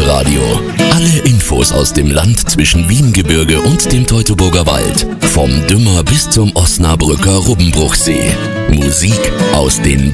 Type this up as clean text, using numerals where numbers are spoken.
Lokalradio. Alle Infos aus dem Land zwischen Wiehengebirge und dem Teutoburger Wald. Vom Dümmer bis zum Osnabrücker Rubbenbruchsee. Musik aus den